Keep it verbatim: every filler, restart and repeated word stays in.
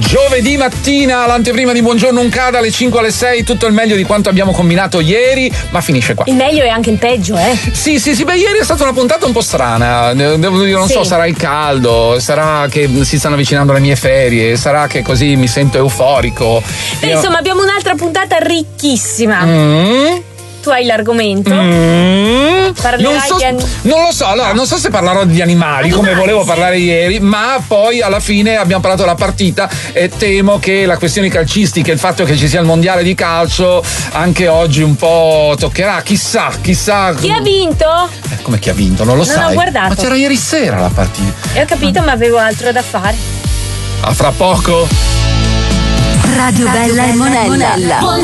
Giovedì mattina, l'anteprima di Buongiorno Uncada, alle cinque alle sei, tutto il meglio di quanto abbiamo combinato ieri, ma finisce qua. Il meglio è anche il peggio, eh? Sì, sì, sì, beh, ieri è stata una puntata un po' strana, devo dire, non Sì. so, sarà il caldo, sarà che si stanno avvicinando le mie ferie, sarà che così mi sento euforico. Beh, Io... insomma, abbiamo un'altra puntata ricchissima. Mm. Tu hai l'argomento? Mm. Parlerai Non, so, di an- non lo so, allora, non so se parlerò di animali come Animali, volevo sì. parlare ieri, ma poi alla fine abbiamo parlato della partita e temo che la questione calcistica, il fatto che ci sia il mondiale di calcio, anche oggi un po' toccherà. Chissà, chissà. Chi ha vinto? Eh, come chi ha vinto? Non lo Non sai. ho guardato. Ma c'era ieri sera la partita. E ho capito, ma avevo altro da fare. A fra poco. Radio Bella e Monella.